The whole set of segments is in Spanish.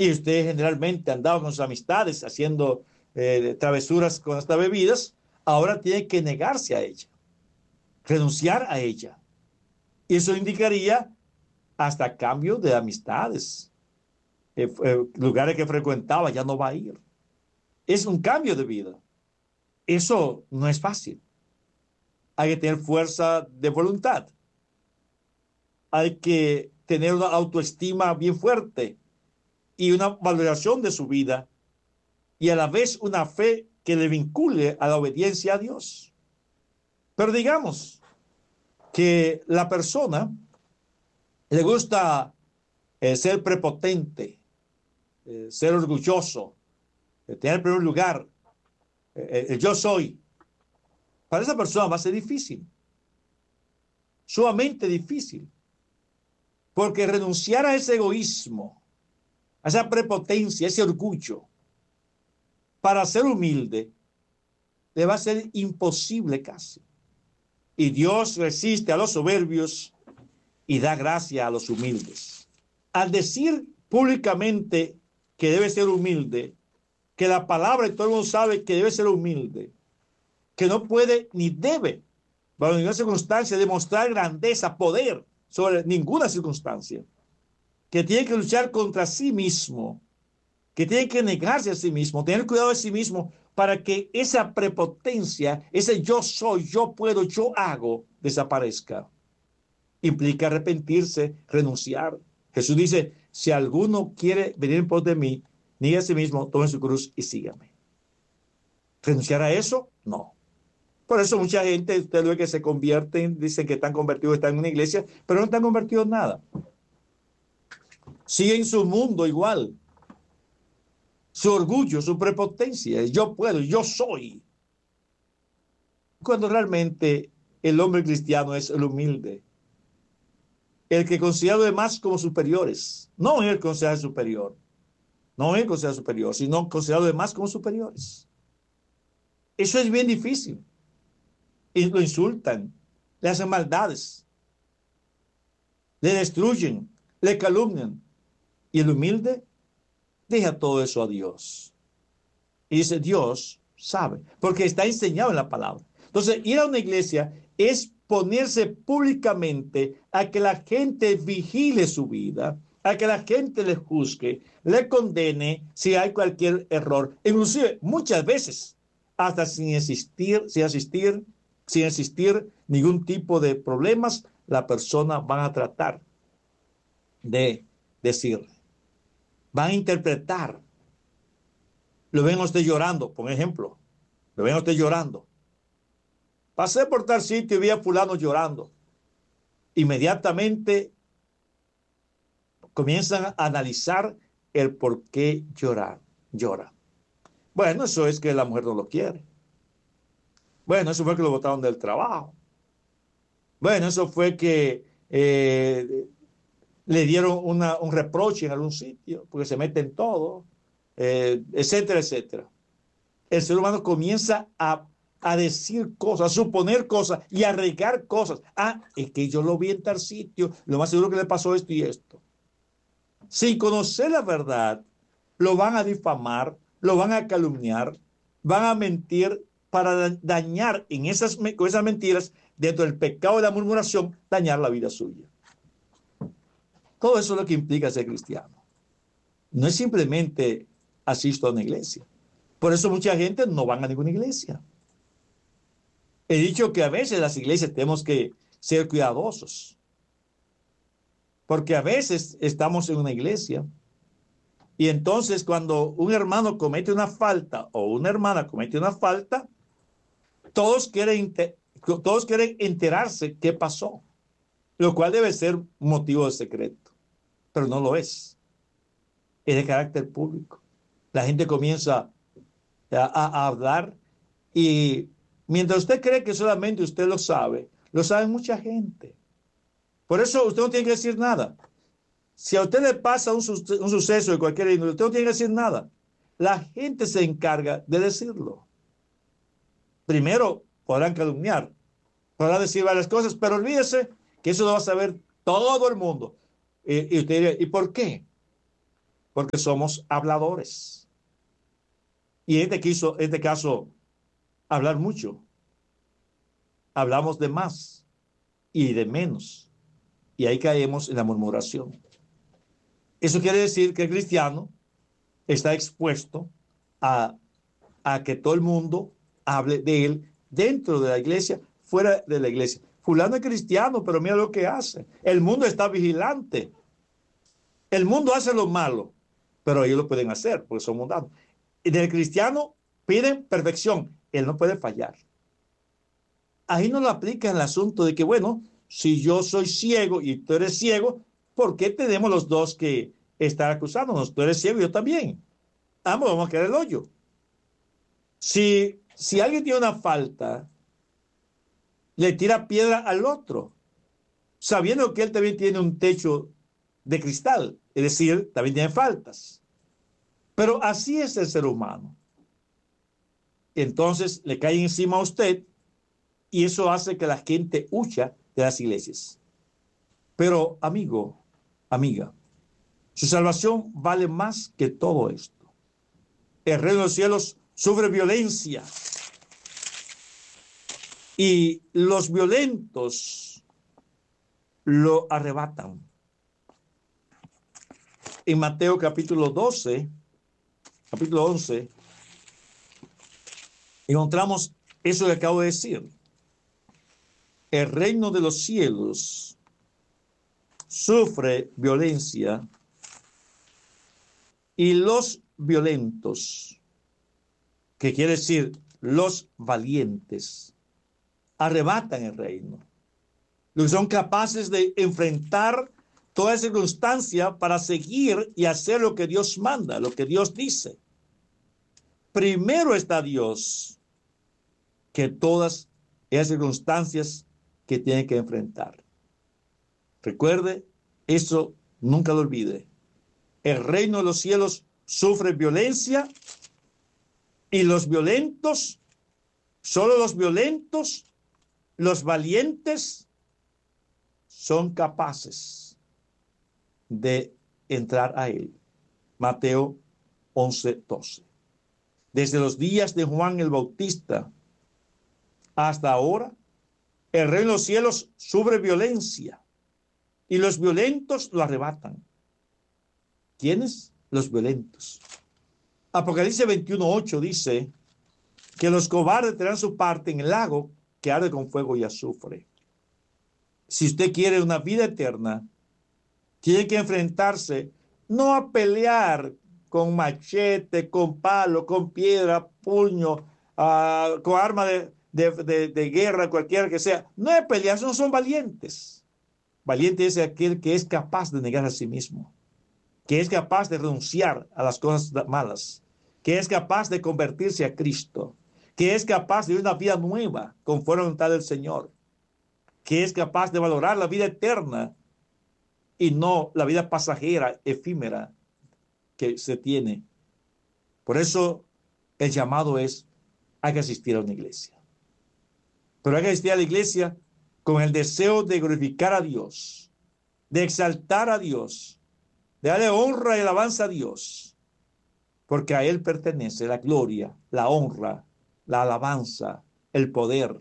y usted generalmente andaba con sus amistades haciendo travesuras con estas bebidas, ahora tiene que negarse a ella, renunciar a ella. Y eso indicaría hasta cambio de amistades. Lugares que frecuentaba ya no va a ir. Es un cambio de vida. Eso no es fácil. Hay que tener fuerza de voluntad. Hay que tener una autoestima bien fuerte y una valoración de su vida y a la vez una fe que le vincule a la obediencia a Dios. Pero digamos que la persona le gusta ser prepotente, ser orgulloso, tener el primer lugar, el yo soy. Para esa persona va a ser difícil, sumamente difícil, porque renunciar a ese egoísmo, a esa prepotencia, a ese orgullo, para ser humilde, le va a ser imposible casi. Y Dios resiste a los soberbios y da gracia a los humildes. Al decir públicamente que debe ser humilde, que la palabra y todo el mundo sabe que debe ser humilde, que no puede ni debe, bajo ninguna circunstancia, demostrar grandeza, poder sobre ninguna circunstancia, que tiene que luchar contra sí mismo, que tiene que negarse a sí mismo, tener cuidado de sí mismo para que esa prepotencia, ese yo soy, yo puedo, yo hago, desaparezca. Implica arrepentirse, renunciar. Jesús dice, si alguno quiere venir en pos de mí, niegue a sí mismo, tome su cruz y sígame. ¿Renunciar a eso? No. Por eso mucha gente, usted ve que se convierten, dicen que están convertidos, están en una iglesia, pero no están convertidos en nada. Siguen su mundo igual. Su orgullo, su prepotencia, yo puedo, yo soy. Cuando realmente el hombre cristiano es el humilde, el que considera a los demás como superiores, no el considera superior, no el considera superior, sino considera a los demás como superiores. Eso es bien difícil. Y lo insultan, le hacen maldades, le destruyen, le calumnian. Y el humilde deja todo eso a Dios. Y dice, Dios sabe, porque está enseñado en la palabra. Entonces, ir a una iglesia es ponerse públicamente a que la gente vigile su vida, a que la gente le juzgue, le condene si hay cualquier error, inclusive muchas veces hasta sin existir ningún tipo de problemas, la persona va a tratar de decirle, van a interpretar. Lo ven a usted llorando, por ejemplo, lo ven a usted llorando. Pasé por tal sitio y vi a fulano llorando. Inmediatamente comienzan a analizar el por qué llora. Bueno, eso es que la mujer no lo quiere. Bueno, eso fue que lo botaron del trabajo. Bueno, eso fue que le dieron un reproche en algún sitio, porque se mete en todo, etcétera, etcétera. El ser humano comienza a decir cosas, a suponer cosas y a arreglar cosas. Ah, es que yo lo vi en tal sitio, lo más seguro que le pasó esto y esto. Sin conocer la verdad, lo van a difamar, lo van a calumniar, van a mentir para dañar con esas mentiras, dentro del pecado de la murmuración, dañar la vida suya. Todo eso es lo que implica ser cristiano. No es simplemente asisto a una iglesia. Por eso mucha gente no van a ninguna iglesia. He dicho que a veces las iglesias tenemos que ser cuidadosos. Porque a veces estamos en una iglesia y entonces cuando un hermano comete una falta o una hermana comete una falta, todos quieren enterarse qué pasó, lo cual debe ser motivo de secreto, pero no lo es. Es de carácter público. La gente comienza a hablar y mientras usted cree que solamente usted lo sabe mucha gente. Por eso usted no tiene que decir nada. Si a usted le pasa un suceso de cualquier índole, usted no tiene que decir nada. La gente se encarga de decirlo. Primero podrán calumniar, podrán decir varias cosas, pero olvídese que eso lo va a saber todo el mundo. Y usted dirá, ¿y por qué? porque somos habladores. Y en este caso, hablar mucho. Hablamos de más y de menos. Y ahí caemos en la murmuración. Eso quiere decir que el cristiano está expuesto a, a que todo el mundo hable de él dentro de la iglesia, fuera de la iglesia. Fulano es cristiano, pero mira lo que hace. El mundo está vigilante. El mundo hace lo malo, pero ellos lo pueden hacer porque son mundanos. Y del cristiano piden perfección. Él no puede fallar. Ahí no lo aplica el asunto de que, bueno, si yo soy ciego y tú eres ciego, ¿por qué tenemos los dos que estar acusándonos? Tú eres ciego y yo también. Ambos vamos a quedar el hoyo. Si alguien tiene una falta, le tira piedra al otro, sabiendo que él también tiene un techo de cristal, es decir, también tiene faltas. Pero así es el ser humano. Entonces le cae encima a usted y eso hace que la gente huya de las iglesias. Pero, amigo, amiga, su salvación vale más que todo esto. El reino de los cielos sufre violencia y los violentos lo arrebatan. En Mateo capítulo 12, capítulo 11, encontramos eso que acabo de decir. El reino de los cielos sufre violencia y los violentos, que quiere decir los valientes, arrebatan el reino. Los que son capaces de enfrentar toda circunstancia para seguir y hacer lo que Dios manda, lo que Dios dice. Primero está Dios que todas esas circunstancias que tiene que enfrentar. Recuerde, eso nunca lo olvide. El reino de los cielos sufre violencia y los violentos, solo los violentos, los valientes, son capaces de entrar a él. Mateo 11:12. Desde los días de Juan el Bautista hasta ahora, el reino de los cielos sufre violencia y los violentos lo arrebatan. ¿Quiénes? Los violentos. Apocalipsis 21:8 dice que los cobardes tendrán su parte en el lago que arde con fuego y azufre. Si usted quiere una vida eterna, tiene que enfrentarse no a pelear con machete, con palo, con piedra, puño, con arma de guerra, cualquiera que sea. No es pelear, no son valientes. Valiente es aquel que es capaz de negar a sí mismo, que es capaz de renunciar a las cosas malas, que es capaz de convertirse a Cristo, que es capaz de vivir una vida nueva conforme a la voluntad del Señor, que es capaz de valorar la vida eterna y no la vida pasajera, efímera que se tiene. Por eso el llamado es, hay que asistir a una iglesia. Pero hay que asistir a la iglesia con el deseo de glorificar a Dios, de exaltar a Dios, de darle honra y alabanza a Dios, porque a Él pertenece la gloria, la honra, la alabanza, el poder.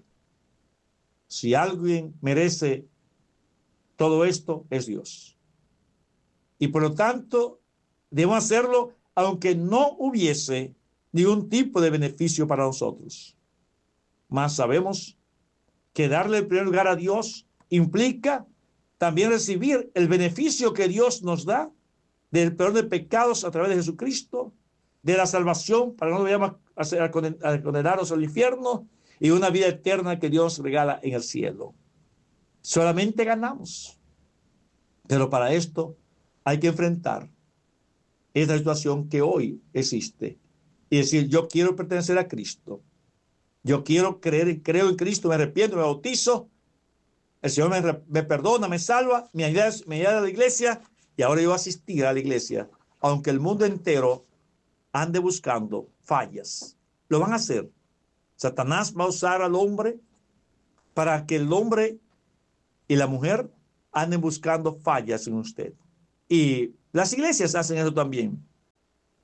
Si alguien merece todo esto, es Dios. Y por lo tanto, debemos hacerlo aunque no hubiese ningún tipo de beneficio para nosotros. Mas sabemos que darle el primer lugar a Dios implica también recibir el beneficio que Dios nos da del perdón de pecados a través de Jesucristo, de la salvación para que no vayamos a condenarnos al infierno y una vida eterna que Dios regala en el cielo. Solamente ganamos. Pero para esto hay que enfrentar esta situación que hoy existe y decir, yo quiero pertenecer a Cristo. Yo quiero creo en Cristo, me arrepiento, me bautizo. El Señor me perdona, me salva, me ayuda a la iglesia y ahora yo voy a asistir a la iglesia. Aunque el mundo entero ande buscando fallas. Lo van a hacer. Satanás va a usar al hombre para que el hombre y la mujer anden buscando fallas en usted. Y las iglesias hacen eso también.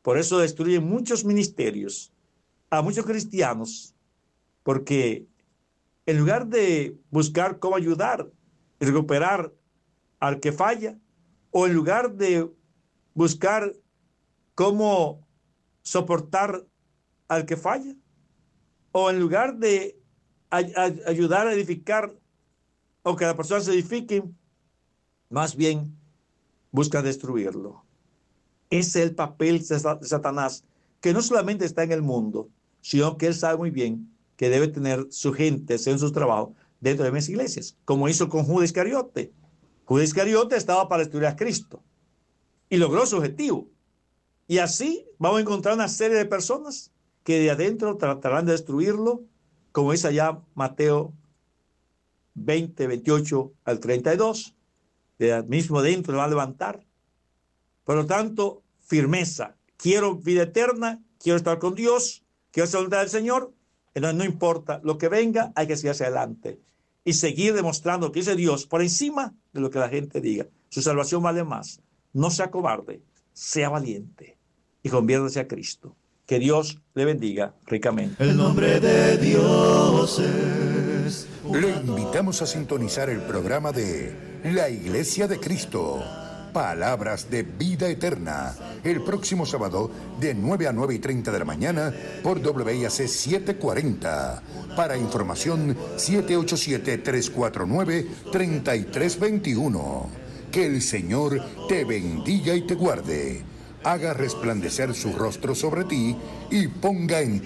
Por eso destruyen muchos ministerios, a muchos cristianos, porque en lugar de buscar cómo ayudar y recuperar al que falla, o en lugar de buscar cómo soportar al que falla, o en lugar de ayudar a edificar o que las personas se edifiquen, más bien busca destruirlo. Ese es el papel de Satanás, que no solamente está en el mundo, sino que él sabe muy bien que debe tener su gente en sus trabajos dentro de mis iglesias, como hizo con Judas Iscariote. Judas Iscariote estaba para destruir a Cristo y logró su objetivo. Y así vamos a encontrar una serie de personas que de adentro tratarán de destruirlo, como dice allá Mateo 20, 28 al 32. De mismo dentro lo va a levantar. Por lo tanto, firmeza. Quiero vida eterna, quiero estar con Dios, quiero hacer la voluntad del Señor. Entonces no importa lo que venga, hay que seguir hacia adelante y seguir demostrando que dice Dios por encima de lo que la gente diga. Su salvación vale más. No sea cobarde, sea valiente y conviértase a Cristo. Que Dios le bendiga ricamente. El nombre de Dios es... Le invitamos a sintonizar el programa de La Iglesia de Cristo, Palabras de Vida Eterna, el próximo sábado de 9 a 9:30 de la mañana por WIAC 740. Para información, 787-349-3321. Que el Señor te bendiga y te guarde, haga resplandecer su rostro sobre ti y ponga en ti